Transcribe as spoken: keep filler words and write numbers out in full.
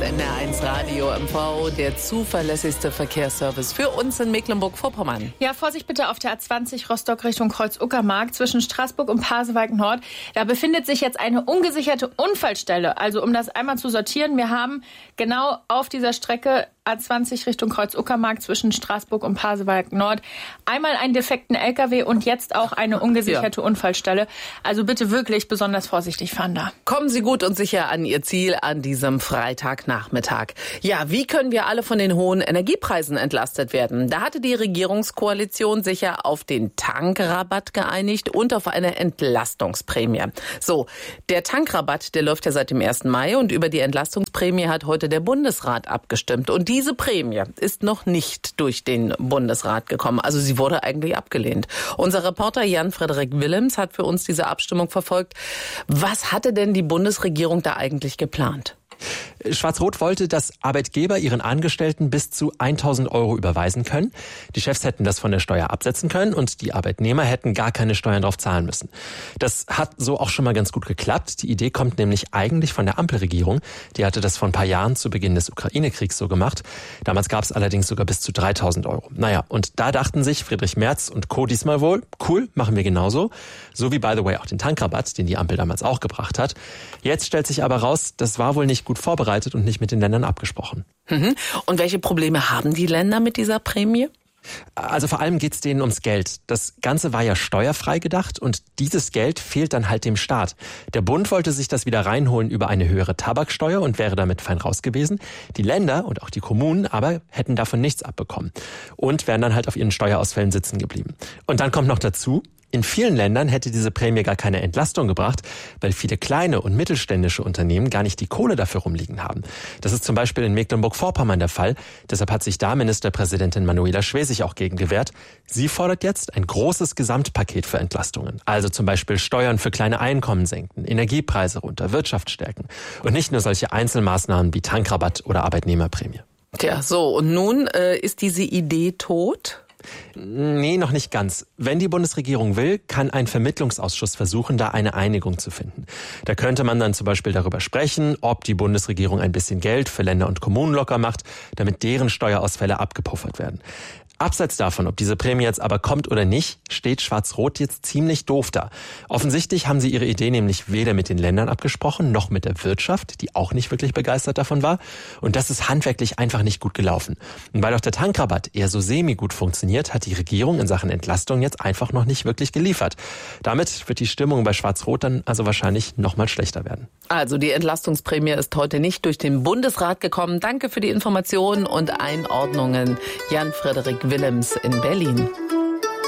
N R eins Radio M V, der zuverlässigste Verkehrsservice für uns in Mecklenburg-Vorpommern. Ja, Vorsicht bitte auf der A zwanzig Rostock Richtung Kreuz-Uckermark zwischen Straßburg und Pasewalk Nord. Da befindet sich jetzt eine ungesicherte Unfallstelle. Also um das einmal zu sortieren, wir haben genau auf dieser Strecke A zwanzig Richtung Kreuz-Uckermark zwischen Straßburg und Pasewalk Nord einmal einen defekten L K W und jetzt auch eine ungesicherte ja. Unfallstelle. Also bitte wirklich besonders vorsichtig fahren da. Kommen Sie gut und sicher an Ihr Ziel an diesem Freitagnachmittag. Ja, wie können wir alle von den hohen Energiepreisen entlastet werden? Da hatte die Regierungskoalition sich ja auf den Tankrabatt geeinigt und auf eine Entlastungsprämie. So, der Tankrabatt, der läuft ja seit dem ersten Mai und über die Entlastungsprämie hat heute der Bundesrat abgestimmt. Und die Diese Prämie ist noch nicht durch den Bundesrat gekommen. Also sie wurde eigentlich abgelehnt. Unser Reporter Jan-Frederik Willems hat für uns diese Abstimmung verfolgt. Was hatte denn die Bundesregierung da eigentlich geplant? Schwarz-Rot wollte, dass Arbeitgeber ihren Angestellten bis zu tausend Euro überweisen können. Die Chefs hätten das von der Steuer absetzen können und die Arbeitnehmer hätten gar keine Steuern drauf zahlen müssen. Das hat so auch schon mal ganz gut geklappt. Die Idee kommt nämlich eigentlich von der Ampelregierung. Die hatte das vor ein paar Jahren zu Beginn des Ukraine-Kriegs so gemacht. Damals gab es allerdings sogar bis zu dreitausend Euro. Naja, und da dachten sich Friedrich Merz und Co. diesmal wohl, cool, machen wir genauso. So wie, by the way, auch den Tankrabatt, den die Ampel damals auch gebracht hat. Jetzt stellt sich aber raus, das war wohl nicht gut vorbereitet und nicht mit den Ländern abgesprochen. Mhm. Und welche Probleme haben die Länder mit dieser Prämie? Also vor allem geht's denen ums Geld. Das Ganze war ja steuerfrei gedacht und dieses Geld fehlt dann halt dem Staat. Der Bund wollte sich das wieder reinholen über eine höhere Tabaksteuer und wäre damit fein raus gewesen. Die Länder und auch die Kommunen aber hätten davon nichts abbekommen und wären dann halt auf ihren Steuerausfällen sitzen geblieben. Und dann kommt noch dazu, in vielen Ländern hätte diese Prämie gar keine Entlastung gebracht, weil viele kleine und mittelständische Unternehmen gar nicht die Kohle dafür rumliegen haben. Das ist zum Beispiel in Mecklenburg-Vorpommern der Fall. Deshalb hat sich da Ministerpräsidentin Manuela Schwesig auch gegen gewehrt. Sie fordert jetzt ein großes Gesamtpaket für Entlastungen. Also zum Beispiel Steuern für kleine Einkommen senken, Energiepreise runter, Wirtschaft stärken. Und nicht nur solche Einzelmaßnahmen wie Tankrabatt oder Arbeitnehmerprämie. Tja, so, und nun äh, ist diese Idee tot? Nee, noch nicht ganz. Wenn die Bundesregierung will, kann ein Vermittlungsausschuss versuchen, da eine Einigung zu finden. Da könnte man dann zum Beispiel darüber sprechen, ob die Bundesregierung ein bisschen Geld für Länder und Kommunen locker macht, damit deren Steuerausfälle abgepuffert werden. Abseits davon, ob diese Prämie jetzt aber kommt oder nicht, steht Schwarz-Rot jetzt ziemlich doof da. Offensichtlich haben sie ihre Idee nämlich weder mit den Ländern abgesprochen, noch mit der Wirtschaft, die auch nicht wirklich begeistert davon war. Und das ist handwerklich einfach nicht gut gelaufen. Und weil auch der Tankrabatt eher so semi-gut funktioniert, hat die Regierung in Sachen Entlastung jetzt einfach noch nicht wirklich geliefert. Damit wird die Stimmung bei Schwarz-Rot dann also wahrscheinlich noch mal schlechter werden. Also die Entlastungsprämie ist heute nicht durch den Bundesrat gekommen. Danke für die Informationen und Einordnungen, Jan-Frederik Willems in Berlin.